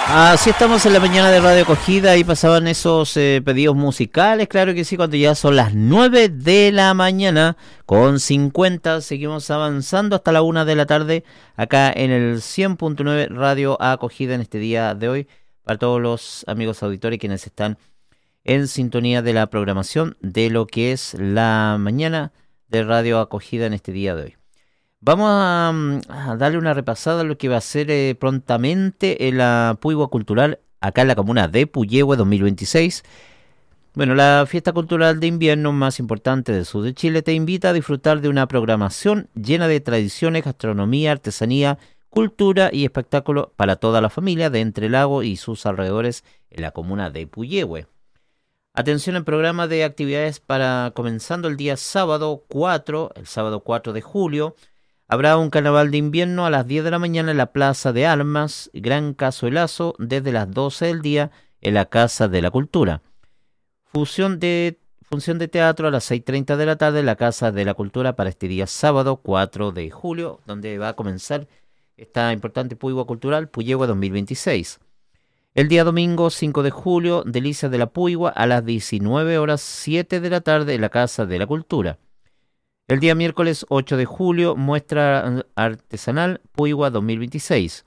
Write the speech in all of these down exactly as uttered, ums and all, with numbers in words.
Así estamos en la mañana de Radio Acogida y pasaban esos eh, pedidos musicales, claro que sí, cuando ya son las nueve de la mañana con cincuenta, seguimos avanzando hasta la una de la tarde acá en el cien punto nueve Radio Acogida en este día de hoy, para todos los amigos auditores quienes están en sintonía de la programación de lo que es la mañana de Radio Acogida en este día de hoy. Vamos a, a darle una repasada a lo que va a ser eh, prontamente en la Puigua Cultural acá en la comuna de Puyehue dos mil veintiséis. Bueno, la fiesta cultural de invierno más importante del sur de Chile te invita a disfrutar de una programación llena de tradiciones, gastronomía, artesanía, cultura y espectáculo para toda la familia de Entre Lagos y sus alrededores en la comuna de Puyehue. Atención al programa de actividades para comenzando el día sábado cuatro, el sábado cuatro de julio. Habrá un carnaval de invierno a las diez de la mañana en la Plaza de Armas, Gran Cazuelazo, desde las doce del día en la Casa de la Cultura. Función de, función de teatro a las seis y treinta de la tarde en la Casa de la Cultura para este día sábado cuatro de julio, donde va a comenzar esta importante Puigua Cultural Puyehue dos mil veintiséis. El día domingo cinco de julio, Delicias de la Puigua a las diecinueve horas siete de la tarde en la Casa de la Cultura. El día miércoles ocho de julio, muestra artesanal Puigua dos mil veintiséis.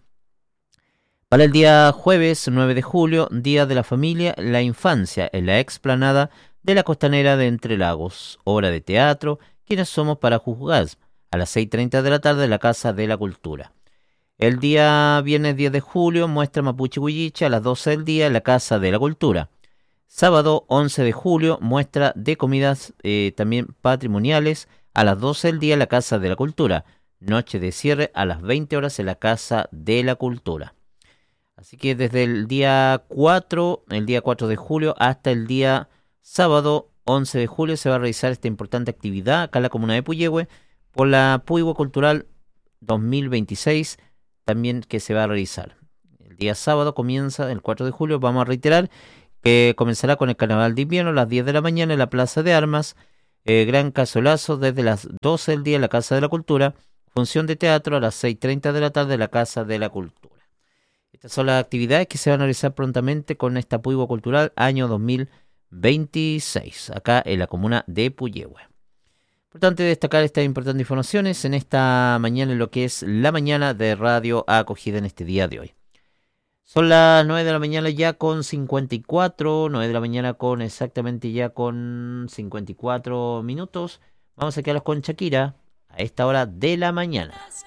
Para el día jueves nueve de julio, Día de la Familia, la Infancia en la explanada de la Costanera de Entre Lagos. Obra de teatro, ¿Quiénes somos para juzgar? A las seis y treinta de la tarde en la Casa de la Cultura. El día viernes diez de julio, muestra Mapuche Huilliche a las doce del día en la Casa de la Cultura. Sábado once de julio, muestra de comidas eh, también patrimoniales a las doce del día en la Casa de la Cultura. Noche de cierre a las veinte horas en la Casa de la Cultura. Así que desde el día cuatro, el día cuatro de julio hasta el día sábado once de julio se va a realizar esta importante actividad acá en la comuna de Puyehue por la Puigua Cultural dos mil veintiséis también que se va a realizar. El día sábado comienza, el cuatro de julio, vamos a reiterar que comenzará con el carnaval de invierno a las diez de la mañana en la Plaza de Armas, eh, Gran Cazuelazo desde las doce del día en la Casa de la Cultura, función de teatro a las seis y treinta de la tarde en la Casa de la Cultura. Estas son las actividades que se van a realizar prontamente con esta Puigua Cultural año dos mil veintiséis, acá en la comuna de Puyehue. Importante destacar estas importantes informaciones en esta mañana, en lo que es la mañana de Radio Acogida en este día de hoy. Son las nueve de la mañana ya con cincuenta y cuatro, nueve de la mañana con exactamente ya con cincuenta y cuatro minutos. Vamos a quedarnos con Shakira a esta hora de la mañana.